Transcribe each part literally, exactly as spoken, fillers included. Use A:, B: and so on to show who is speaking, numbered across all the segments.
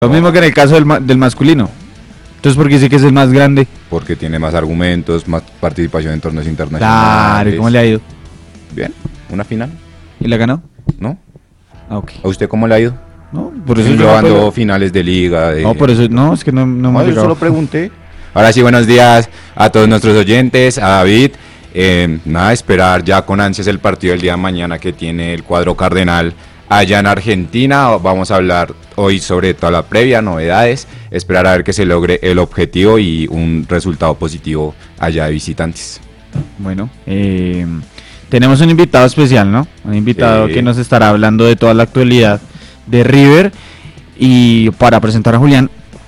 A: Lo mismo que en el caso del, ma- del masculino. Entonces, ¿por qué dice que es el más grande?
B: Porque tiene más argumentos, más participación en torneos
A: Claro,
B: internacionales.
A: ¿y cómo le ha ido?
B: Bien, una final,
A: ¿Y la ganó?
B: ¿no?
A: Ah, ok.
B: ¿A usted cómo le ha ido?
A: No, por eso yo no
B: Englobando
A: puedo-
B: finales de liga. De...
A: No, por eso, no, es que no, no hemos
B: No, yo
A: llegado.
B: solo pregunté. Ahora sí, buenos días a todos nuestros oyentes, a David. Eh, nada, esperar ya con ansias el partido del día de mañana que tiene el cuadro cardenal allá en Argentina. Vamos a hablar hoy sobre toda la previa, novedades, esperar a ver que se logre el objetivo y un resultado positivo allá de visitantes.
A: Bueno, eh, tenemos un invitado especial, ¿no? Un invitado
B: Sí.
A: que nos estará hablando de toda la actualidad de River. Y para presentar a Julián,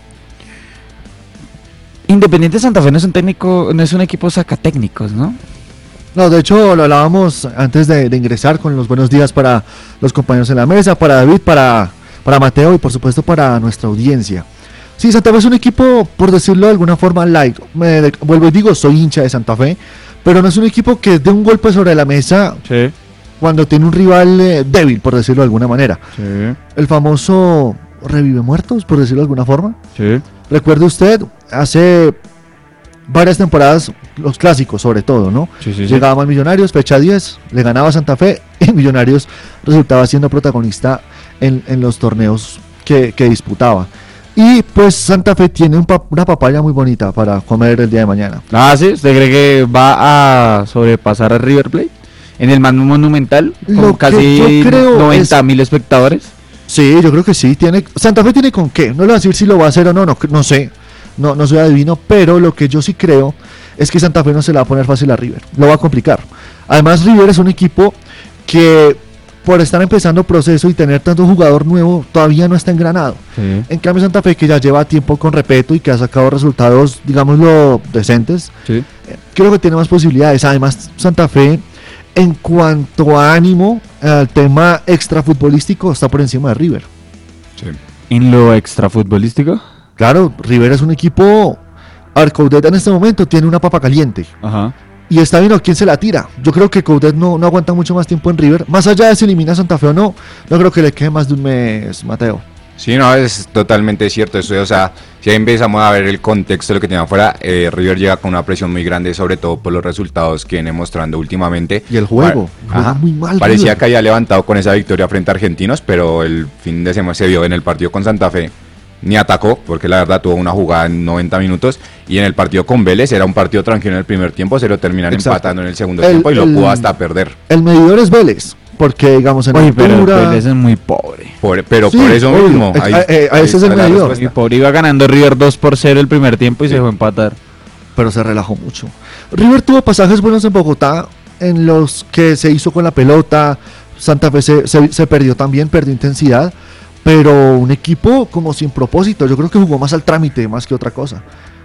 A: Independiente Santa Fe no es un técnico, no es un equipo sacatécnicos, ¿no?
C: No, de hecho lo hablábamos antes de, de ingresar con los buenos días para los compañeros en la mesa, para David, para, para Mateo y por supuesto para nuestra audiencia. Sí, Santa Fe es un equipo, por decirlo de alguna forma, light. Me de- vuelvo y digo, soy hincha de Santa Fe, pero no es un equipo que dé un golpe sobre la mesa
A: Sí,
C: cuando tiene un rival eh, débil, por decirlo de alguna manera.
A: sí,
C: El famoso revive muertos, por decirlo de alguna forma.
A: sí.
C: Recuerde usted, hace varias temporadas, los clásicos sobre todo, ¿no?
A: Sí, sí, sí.
C: Llegaban Millonarios, fecha diez, le ganaba a Santa Fe y Millonarios resultaba siendo protagonista en, en los torneos que, que disputaba. Y pues Santa Fe tiene un pa- una papaya muy bonita para comer el día de mañana.
A: Ah, sí, ¿usted cree que va a sobrepasar a River Plate? En el más monumental,
C: Lo
A: con
C: que
A: casi
C: yo creo
A: noventa mil espectadores.
C: Sí, yo creo que sí. Tiene, Santa Fe tiene con qué. No le voy a decir si lo va a hacer o no, no, no sé. No, no soy adivino, pero lo que yo sí creo es que Santa Fe no se la va a poner fácil a River. Lo va a complicar. Además, River es un equipo que por estar empezando proceso y tener tanto jugador nuevo, todavía no está engranado.
A: Sí.
C: En cambio, Santa Fe, que ya lleva tiempo con Repeto y que ha sacado resultados, digámoslo, decentes,
A: Sí.
C: eh, creo que tiene más posibilidades. Además, Santa Fe, en cuanto a ánimo, al tema extrafutbolístico, está por encima de River.
B: Sí.
A: En lo extrafutbolístico.
C: Claro, River es un equipo. A ver, Coudet en este momento tiene una papa caliente.
A: Ajá.
C: Y está bien, ¿a quién se la tira? Yo creo que Coudet no, no aguanta mucho más tiempo en River. Más allá de si elimina a Santa Fe o no, no creo que le quede más de un mes, Mateo.
B: Sí, no, es totalmente cierto eso. O sea, si ahí empezamos a ver el contexto de lo que tenía afuera, eh, River llega con una presión muy grande, sobre todo por los resultados que viene mostrando últimamente.
C: Y el juego,
B: Pa-
C: juega
B: Ajá.
C: muy mal.
B: Parecía
C: River.
B: que había levantado con esa victoria frente a Argentinos, pero el fin de semana se vio en el partido con Santa Fe. Ni atacó, porque la verdad tuvo una jugada en noventa minutos. Y en el partido con Vélez era un partido tranquilo en el primer tiempo, se lo terminan
C: Exacto.
B: empatando en el segundo
C: El-
B: tiempo y lo
C: el-
B: pudo hasta perder.
C: El medidor es Vélez, porque digamos en
A: Oye, pero
C: altura.
A: Vélez es muy pobre.
B: Por- pero
C: Sí,
B: por eso
C: obvio.
B: mismo.
C: Es-
B: ahí-
C: eh, eh,
B: ahí
C: ese es
B: está
C: el
B: la
C: medidor.
B: respuesta.
A: Muy pobre. Iba ganando River dos por cero el primer tiempo y
B: Sí.
A: se dejó empatar.
C: Pero se relajó mucho. River tuvo pasajes buenos en Bogotá, en los que se hizo con la pelota. Santa Fe se, se- se perdió también, perdió intensidad. Pero un equipo como sin propósito. Yo creo que jugó más al trámite, más que otra cosa.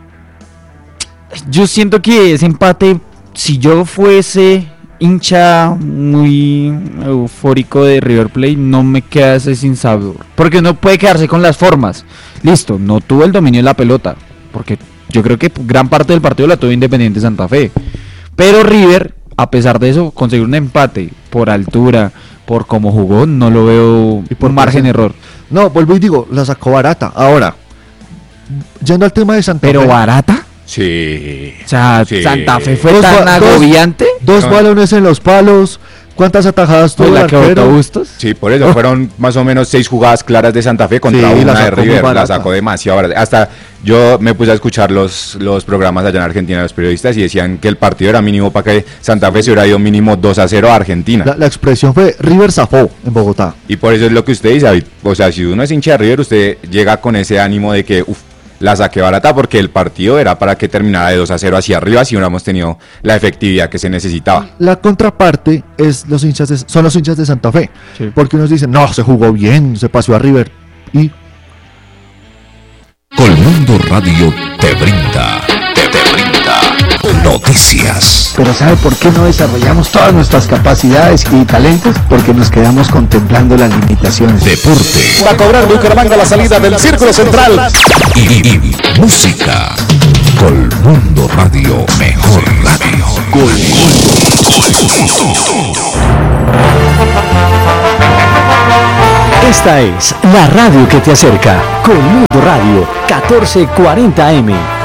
A: Yo siento que ese empate, si yo fuese hincha muy eufórico de River Plate, no me queda ese sin sabor. Porque uno puede quedarse con las formas. Listo, no tuvo el dominio de la pelota. Porque yo creo que gran parte del partido la tuvo Independiente Santa Fe. Pero River, a pesar de eso, conseguir un empate por altura, por cómo jugó, no lo veo
C: Y por
A: un margen de
C: presión.
A: error.
C: No, vuelvo y digo, la sacó barata. Ahora, yendo al tema de Santa
A: Pero
C: Fe.
A: barata.
B: Sí.
A: O sea,
B: Sí.
A: Santa Fe fue
C: Dos
A: tan
C: ba- dos-
A: agobiante.
C: Dos
B: No.
C: balones en los palos. ¿Cuántas atajadas tuvo
A: Fue
C: el
A: la que botó
C: arquero?
A: Bustos.
B: Sí, por eso fueron más o menos seis jugadas claras de Santa Fe contra
C: Sí, la
B: una de
C: sacó muy
B: River. La
C: barata.
B: sacó demasiado barata. Hasta yo me puse a escuchar los, los programas allá en Argentina de los periodistas y decían que el partido era mínimo para que Santa Fe se hubiera ido mínimo dos a cero a Argentina.
C: La, la expresión fue River zafó en Bogotá.
B: Y por eso es lo que usted dice, David. O sea, si uno es hincha de River, usted llega con ese ánimo de que, uff, la saqué barata porque el partido era para que terminara de dos a cero hacia arriba si hubiéramos tenido la efectividad que se necesitaba.
C: La contraparte es los hinchas de- son los hinchas de Santa Fe.
A: Sí.
C: Porque unos dicen, no, se jugó bien, se pasó a River. Y
D: Colmundo Radio te brinda, te, te brinda noticias.
E: Pero ¿sabe por qué no desarrollamos todas nuestras capacidades y talentos? Porque nos quedamos contemplando las limitaciones.
D: Deporte
F: Va a cobrar Bucaramanga la salida del círculo central.
D: y, y- y música. Colmundo Radio, mejor radio.
G: Esta es la radio que te acerca con Mundo Radio catorce cuarenta eme.